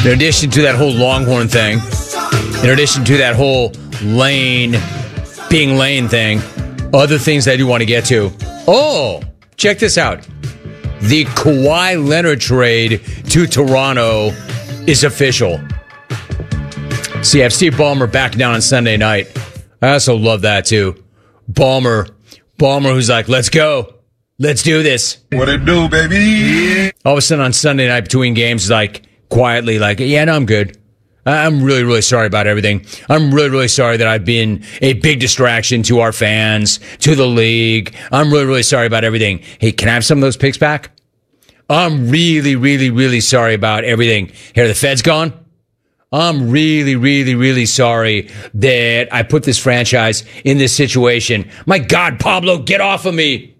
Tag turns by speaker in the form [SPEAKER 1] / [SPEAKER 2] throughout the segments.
[SPEAKER 1] In addition to that whole Longhorn thing, in addition to that whole being Lane thing, other things I do want to get to. Oh, check this out. The Kawhi Leonard trade to Toronto is official. See, I have Steve Ballmer back down on Sunday night. I also love that too. Ballmer who's like, let's go. Let's do this.
[SPEAKER 2] What it do, baby?
[SPEAKER 1] All of a sudden on Sunday night between games, like quietly like, yeah, no, I'm good. I'm really, really sorry about everything. I'm really, really sorry that I've been a big distraction to our fans, to the league. I'm really, really sorry about everything. Hey, can I have some of those picks back? I'm really, really, really sorry about everything. Here, the Fed's gone. I'm really, really, really sorry that I put this franchise in this situation. My God, Pablo, get off of me.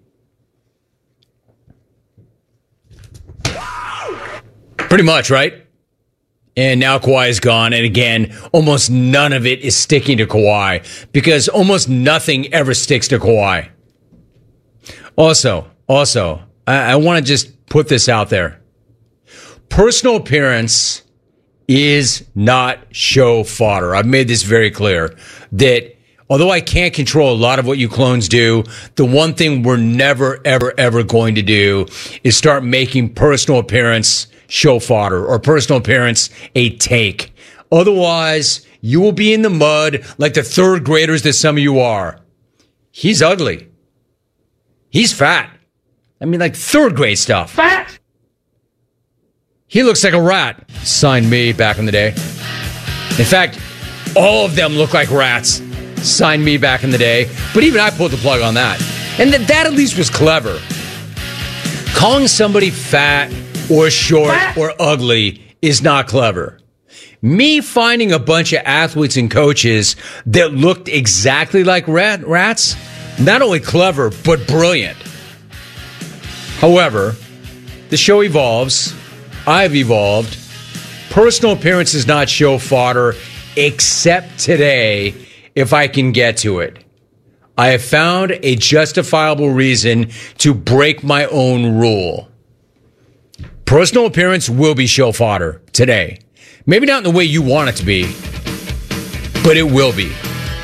[SPEAKER 1] Pretty much, right? And now Kawhi is gone. And again, almost none of it is sticking to Kawhi because almost nothing ever sticks to Kawhi. Also, I want to just put this out there. Personal appearance is not show fodder. I've made this very clear that although I can't control a lot of what you clones do, the one thing we're never, ever, ever going to do is start making personal appearance show fodder or personal appearance a take. Otherwise, you will be in the mud like the third graders that some of you are. He's ugly. He's fat. I mean, like third grade stuff. Fat. He looks like a rat. Signed me back in the day. In fact, all of them look like rats. Signed me back in the day. But even I pulled the plug on that. And that at least was clever. Calling somebody fat or short or ugly is not clever. Me finding a bunch of athletes and coaches that looked exactly like rats, not only clever, but brilliant. However, the show evolves. I've evolved. Personal appearance is not show fodder, except today, if I can get to it. I have found a justifiable reason to break my own rule. Personal appearance will be show fodder today. Maybe not in the way you want it to be, but it will be.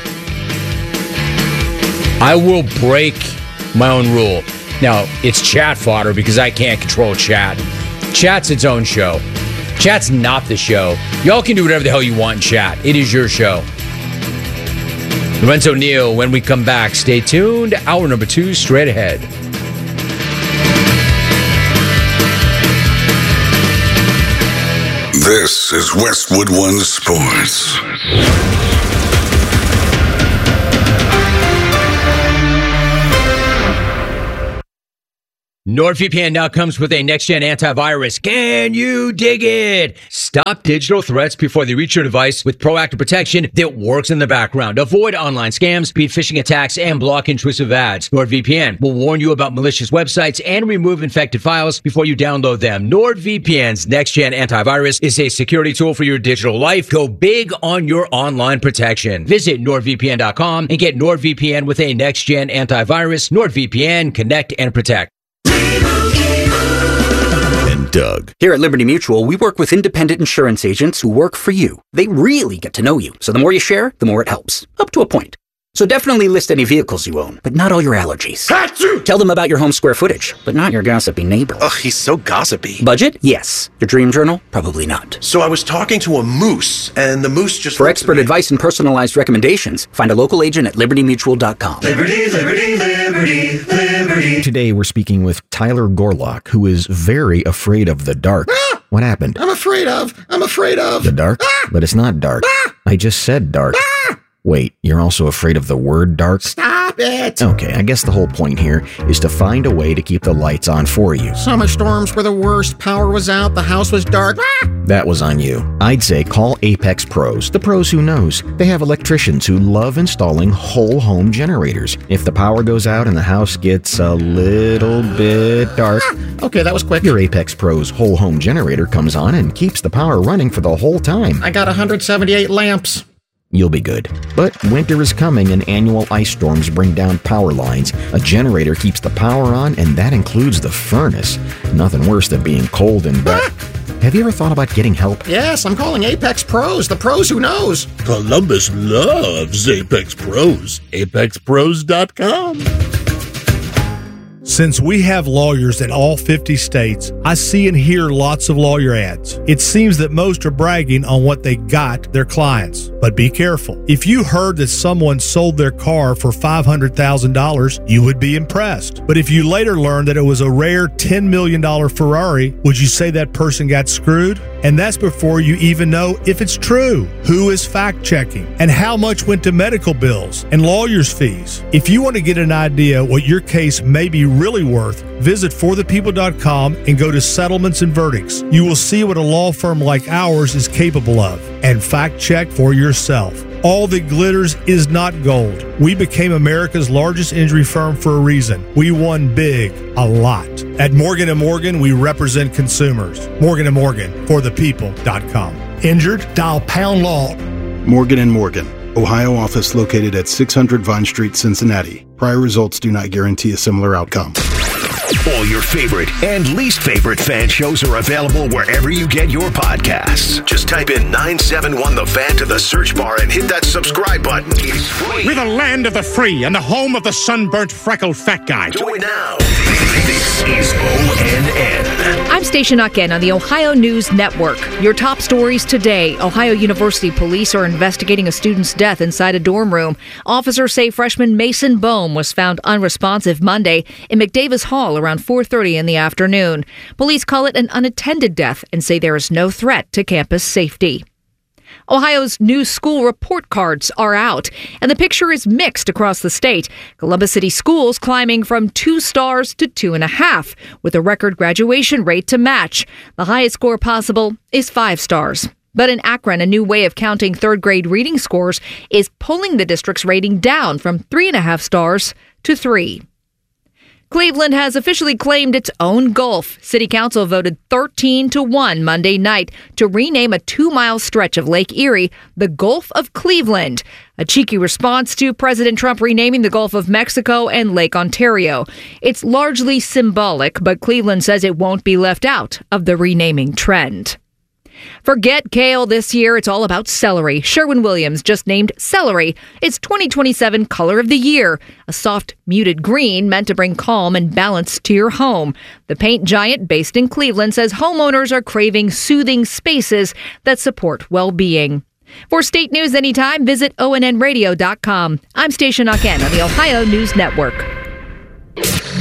[SPEAKER 1] I will break my own rule. Now, it's chat fodder because I can't control chat. Chat's its own show. Chat's not the show. Y'all can do whatever the hell you want in chat. It is your show. Lorenzo Neal, when we come back, stay tuned. Hour number 2 straight ahead.
[SPEAKER 2] This is Westwood One Sports.
[SPEAKER 1] NordVPN now comes with a next-gen antivirus. Can you dig it? Stop digital threats before they reach your device with proactive protection that works in the background. Avoid online scams, beat phishing attacks, and block intrusive ads. NordVPN will warn you about malicious websites and remove infected files before you download them. NordVPN's next-gen antivirus is a security tool for your digital life. Go big on your online protection. Visit NordVPN.com and get NordVPN with a next-gen antivirus. NordVPN, connect and protect.
[SPEAKER 3] And Doug.
[SPEAKER 4] Here at Liberty Mutual, we work with independent insurance agents who work for you. They really get to know you, so the more you share, the more it helps. Up to a point. So definitely list any vehicles you own, but not all your allergies. Achoo! Tell them about your home square footage, but not your gossipy neighbor.
[SPEAKER 5] Ugh, he's so gossipy.
[SPEAKER 4] Budget? Yes. Your dream journal? Probably not.
[SPEAKER 5] So I was talking to a moose, and the moose just...
[SPEAKER 4] For expert advice and personalized recommendations, find a local agent at libertymutual.com.
[SPEAKER 6] Liberty, liberty, liberty, liberty.
[SPEAKER 3] Today we're speaking with Tyler Gorlock, who is very afraid of the dark.
[SPEAKER 7] Ah!
[SPEAKER 3] What happened?
[SPEAKER 7] I'm afraid of.
[SPEAKER 3] The dark?
[SPEAKER 7] Ah!
[SPEAKER 3] But it's not dark.
[SPEAKER 7] Ah!
[SPEAKER 3] I just said dark.
[SPEAKER 7] Ah!
[SPEAKER 3] Wait, you're also afraid of the word dark?
[SPEAKER 7] Stop it!
[SPEAKER 3] Okay, I guess the whole point here is to find a way to keep the lights on for you.
[SPEAKER 7] Summer storms were the worst. Power was out. The house was dark. Ah!
[SPEAKER 3] That was on you. I'd say call Apex Pros, the pros who knows. They have electricians who love installing whole home generators. If the power goes out and the house gets a little bit dark,
[SPEAKER 7] Okay, that was quick.
[SPEAKER 3] your Apex Pros whole home generator comes on and keeps the power running for the whole time.
[SPEAKER 7] I got 178 lamps.
[SPEAKER 3] You'll be good. But winter is coming and annual ice storms bring down power lines. A generator keeps the power on, and that includes the furnace. Nothing worse than being cold and Have you ever thought about getting help?
[SPEAKER 7] Yes, I'm calling Apex Pros, the pros who knows.
[SPEAKER 8] Columbus loves Apex Pros. ApexPros.com.
[SPEAKER 9] Since we have lawyers in all 50 states, I see and hear lots of lawyer ads. It seems that most are bragging on what they got their clients. But be careful. If you heard that someone sold their car for $500,000, you would be impressed. But if you later learned that it was a rare $10 million Ferrari, would you say that person got screwed? And that's before you even know if it's true. Who is fact-checking? And how much went to medical bills and lawyers' fees? If you want to get an idea what your case may be really worth, visit forthepeople.com and go to settlements and verdicts. You will see what a law firm like ours is capable of. And fact-check for yourself. All that glitters is not gold. We became America's largest injury firm for a reason. We won big, a lot. At Morgan & Morgan, we represent consumers. Morgan & Morgan, forthepeople.com. Injured? Dial pound law.
[SPEAKER 10] Morgan & Morgan, Ohio office located at 600 Vine Street, Cincinnati. Prior results do not guarantee a similar outcome.
[SPEAKER 11] All your favorite and least favorite fan shows are available wherever you get your podcasts. Just type in 971 The Fan to the search bar and hit that subscribe button. It's free.
[SPEAKER 12] We're the land of the free and the home of the sunburnt, freckled fat guy.
[SPEAKER 11] Do it now. This is ONN.
[SPEAKER 13] I'm Stacia Nucken on the Ohio News Network. Your top stories today. Ohio University police are investigating a student's death inside a dorm room. Officers say freshman Mason Bohm was found unresponsive Monday in McDavis Hall around 4:30 in the afternoon. Police call it an unattended death and say there is no threat to campus safety. Ohio's new school report cards are out, and the picture is mixed across the state. Columbus City schools climbing from 2 stars to 2.5, with a record graduation rate to match. The highest score possible is 5 stars. But in Akron, a new way of counting third-grade reading scores is pulling the district's rating down from 3.5 stars to 3. Cleveland has officially claimed its own Gulf. City Council voted 13-1 Monday night to rename a 2-mile stretch of Lake Erie the Gulf of Cleveland, a cheeky response to President Trump renaming the Gulf of Mexico and Lake Ontario. It's largely symbolic, but Cleveland says it won't be left out of the renaming trend. Forget kale this year. It's all about celery. Sherwin-Williams just named celery its 2027 color of the year, a soft, muted green meant to bring calm and balance to your home. The paint giant based in Cleveland says homeowners are craving soothing spaces that support well-being. For state news anytime, visit ONNradio.com. I'm Stacia Nucken on the Ohio News Network.